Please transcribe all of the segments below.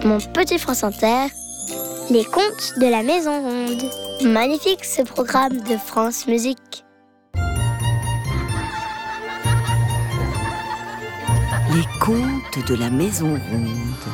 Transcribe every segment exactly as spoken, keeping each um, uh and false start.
mon petit France Inter, les contes de la Maison Ronde. Magnifique ce programme de France Musique. Les contes de la Maison Ronde.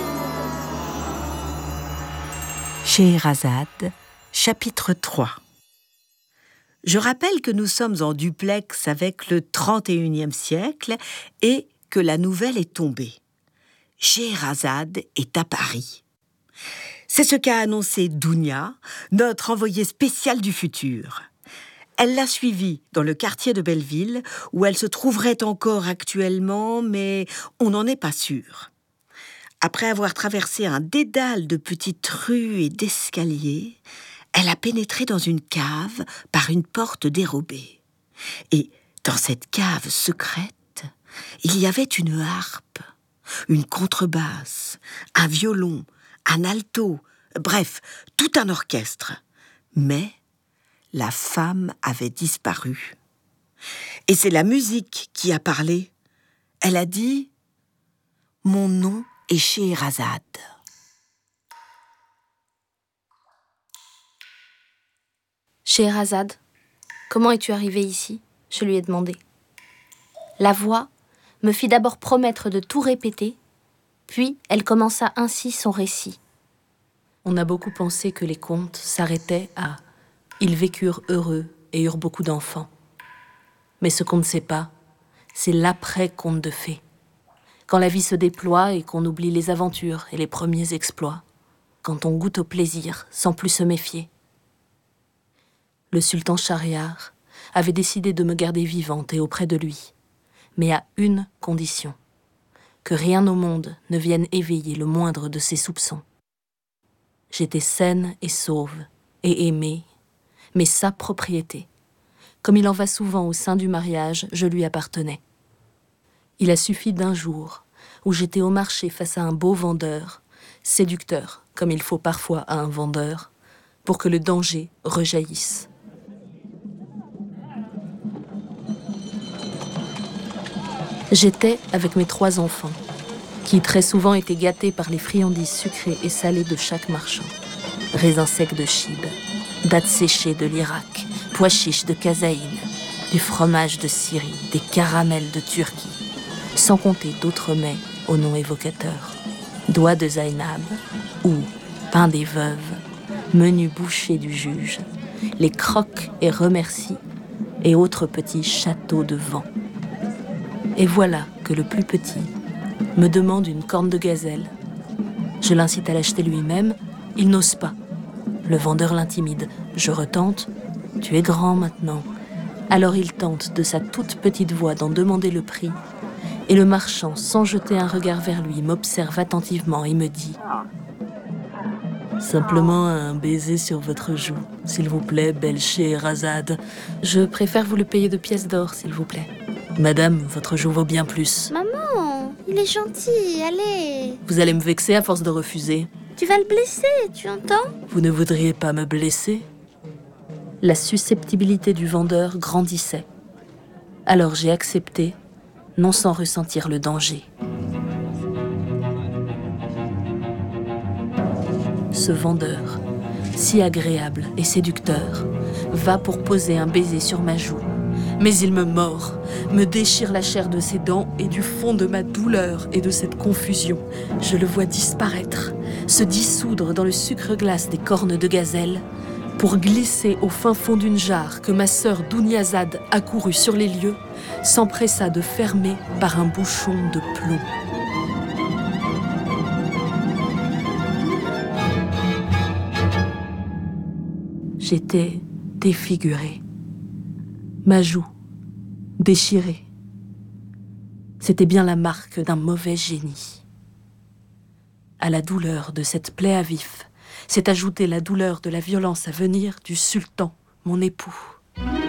Scheherazade, chapitre trois. Je rappelle que nous sommes en duplex avec le trente et unième siècle et que la nouvelle est tombée. Scheherazade est à Paris. C'est ce qu'a annoncé Dounia, notre envoyée spéciale du futur. Elle l'a suivie dans le quartier de Belleville, où elle se trouverait encore actuellement, mais on n'en est pas sûr. Après avoir traversé un dédale de petites rues et d'escaliers, elle a pénétré dans une cave par une porte dérobée. Et dans cette cave secrète, il y avait une harpe, une contrebasse, un violon, un alto, bref, tout un orchestre. Mais la femme avait disparu. Et c'est la musique qui a parlé. Elle a dit « Mon nom est Scheherazade ». Scheherazade, comment es-tu arrivée ici ? Je lui ai demandé. La voix me fit d'abord promettre de tout répéter, puis elle commença ainsi son récit. On a beaucoup pensé que les contes s'arrêtaient à « Ils vécurent heureux et eurent beaucoup d'enfants ». Mais ce qu'on ne sait pas, c'est l'après-conte de fées. Quand la vie se déploie et qu'on oublie les aventures et les premiers exploits, quand on goûte au plaisir sans plus se méfier. Le sultan Schahriar avait décidé de me garder vivante et auprès de lui, mais à une condition, que rien au monde ne vienne éveiller le moindre de ses soupçons. J'étais saine et sauve, et aimée, mais sa propriété. Comme il en va souvent au sein du mariage, je lui appartenais. Il a suffi d'un jour où j'étais au marché face à un beau vendeur, séducteur, comme il faut parfois à un vendeur, pour que le danger rejaillisse. J'étais avec mes trois enfants, qui très souvent étaient gâtés par les friandises sucrées et salées de chaque marchand. Raisins secs de Chib, dattes séchées de l'Irak, pois chiches de Kazaïn, du fromage de Syrie, des caramels de Turquie, sans compter d'autres mets au nom évocateur. Doigts de Zainab ou pain des veuves, menu boucher du juge, les croques et remercies et autres petits châteaux de vent. Et voilà que le plus petit me demande une corne de gazelle. Je l'incite à l'acheter lui-même, il n'ose pas. Le vendeur l'intimide. Je retente. Tu es grand maintenant. Alors il tente de sa toute petite voix d'en demander le prix. Et le marchand, sans jeter un regard vers lui, m'observe attentivement et me dit « Simplement un baiser sur votre joue, s'il vous plaît, belle Scheherazade. Je préfère vous le payer de pièces d'or, s'il vous plaît. Madame, votre joue vaut bien plus. » Maman, il est gentil, allez. Vous allez me vexer à force de refuser. Tu vas le blesser, tu entends ? Vous ne voudriez pas me blesser ? La susceptibilité du vendeur grandissait. Alors j'ai accepté, non sans ressentir le danger. Ce vendeur, si agréable et séducteur, va pour poser un baiser sur ma joue. Mais il me mord, me déchire la chair de ses dents et du fond de ma douleur et de cette confusion, je le vois disparaître, se dissoudre dans le sucre glace des cornes de gazelle, pour glisser au fin fond d'une jarre que ma sœur Douniazade, accourue sur les lieux, s'empressa de fermer par un bouchon de plomb. J'étais défigurée. Ma joue, déchirée. C'était bien la marque d'un mauvais génie. À la douleur de cette plaie à vif, s'est ajoutée la douleur de la violence à venir du sultan, mon époux.